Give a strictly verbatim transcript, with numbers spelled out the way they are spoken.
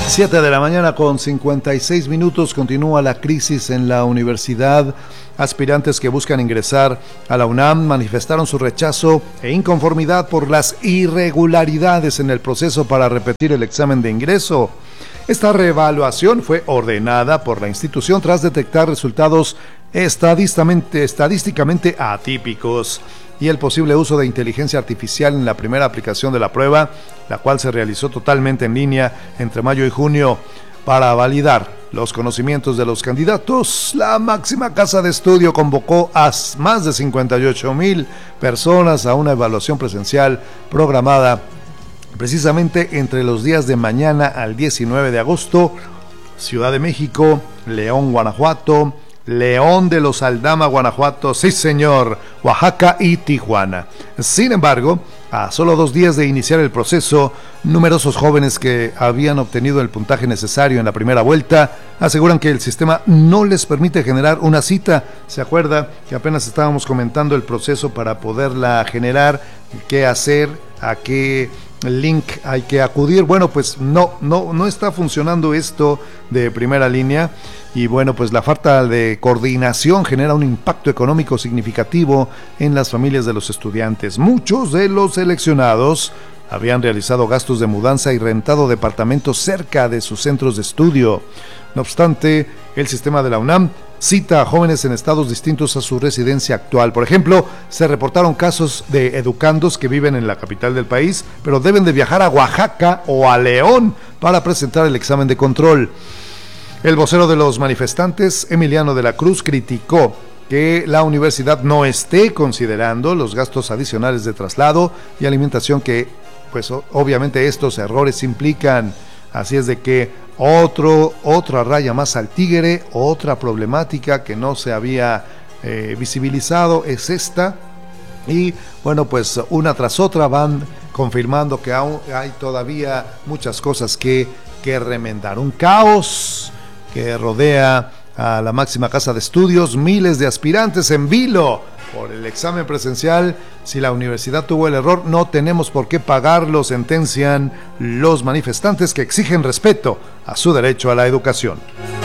siete de la mañana con cincuenta y seis minutos, continúa la crisis en la universidad. Aspirantes que buscan ingresar a la UNAM manifestaron su rechazo e inconformidad por las irregularidades en el proceso para repetir el examen de ingreso. Esta reevaluación fue ordenada por la institución tras detectar resultados estadísticamente, estadísticamente atípicos y el posible uso de inteligencia artificial en la primera aplicación de la prueba, la cual se realizó totalmente en línea entre mayo y junio. Para validar los conocimientos de los candidatos, la máxima casa de estudio convocó a más de cincuenta y ocho mil personas a una evaluación presencial programada precisamente entre los días de mañana al diecinueve de agosto, Ciudad de México, León, Guanajuato, León de los Aldama, Guanajuato, sí señor, Oaxaca y Tijuana. Sin embargo, a solo dos días de iniciar el proceso, numerosos jóvenes que habían obtenido el puntaje necesario en la primera vuelta aseguran que el sistema no les permite generar una cita. ¿Se acuerda que apenas estábamos comentando el proceso para poderla generar? ¿Qué hacer? ¿A qué link hay que acudir? Bueno, pues no, no, no está funcionando esto de primera línea. Y bueno, pues la falta de coordinación genera un impacto económico significativo en las familias de los estudiantes. Muchos de los seleccionados habían realizado gastos de mudanza y rentado departamentos cerca de sus centros de estudio. No obstante, el sistema de la UNAM cita a jóvenes en estados distintos a su residencia actual. Por ejemplo, se reportaron casos de educandos que viven en la capital del país, pero deben de viajar a Oaxaca o a León para presentar el examen de control. El vocero de los manifestantes, Emiliano de la Cruz, criticó que la universidad no esté considerando los gastos adicionales de traslado y alimentación que, pues obviamente estos errores implican. Así es de que otro, otra raya más al tigre, otra problemática que no se había eh, visibilizado es esta. Y bueno, pues una tras otra van confirmando que aún hay todavía muchas cosas que, que remendar. Un caos que rodea a la máxima casa de estudios, miles de aspirantes en vilo por el examen presencial. Si la universidad tuvo el error, no tenemos por qué pagarlo, sentencian los manifestantes que exigen respeto a su derecho a la educación.